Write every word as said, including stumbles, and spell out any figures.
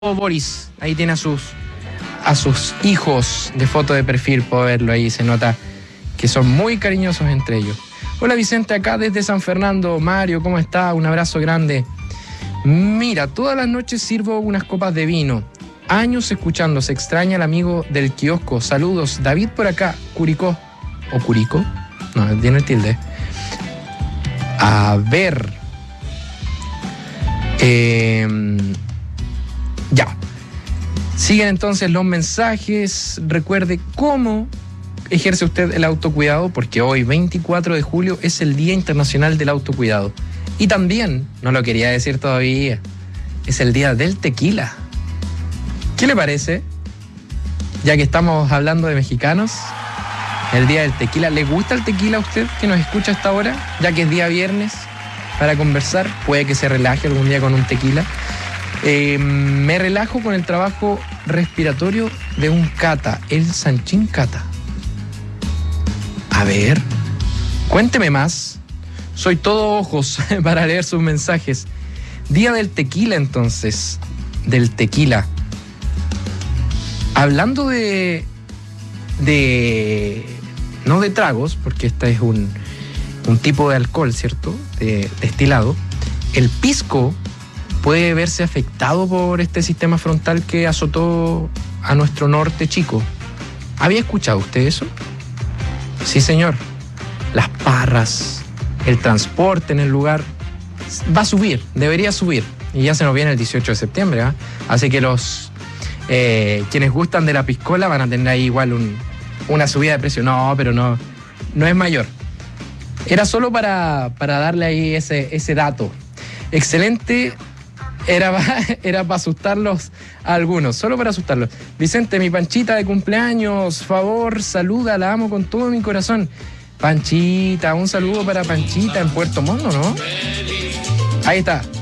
Boris, ahí tiene a sus a sus hijos de foto de perfil, puedo verlo ahí, se nota que son muy cariñosos entre ellos. Hola Vicente, acá desde San Fernando. Mario, ¿cómo está? Un abrazo grande. Mira, todas las noches sirvo unas copas de vino. Años escuchando, se extraña el amigo del kiosco. Saludos, David por acá, Curicó. ¿O Curico? No, tiene el tilde. A ver. Eh, ya. Siguen entonces los mensajes. Recuerde cómo ejerce usted el autocuidado, porque hoy, veinticuatro de julio, es el Día Internacional del Autocuidado. Y también, no lo quería decir todavía, es el Día del Tequila. ¿Qué le parece? Ya que estamos hablando de mexicanos, el Día del Tequila. ¿Le gusta el tequila a usted que nos escucha hasta ahora? Ya que es día viernes para conversar, puede que se relaje algún día con un tequila. Eh, me relajo con el trabajo respiratorio de un cata, el Sanchín Cata. A ver, cuénteme más. Soy todo ojos para leer sus mensajes. Día del tequila, entonces. Del tequila. Hablando de... de... no de tragos, porque este es un, un tipo de alcohol, ¿cierto? De destilado. El pisco puede verse afectado por este sistema frontal que azotó a nuestro norte chico. ¿Había escuchado usted eso? Sí, señor. Las parras, el transporte en el lugar, va a subir, debería subir. Y ya se nos viene el dieciocho de septiembre, ¿eh? Así que los eh, quienes gustan de la piscola van a tener ahí igual un, una subida de precio. No, pero no, no es mayor. Era solo para, para darle ahí ese, ese dato. Excelente. Era, era para asustarlos a algunos, solo para asustarlos. Vicente, mi Panchita de cumpleaños, favor, saluda, la amo con todo mi corazón. Panchita, un saludo para Panchita en Puerto Montt, ¿no? Ahí está.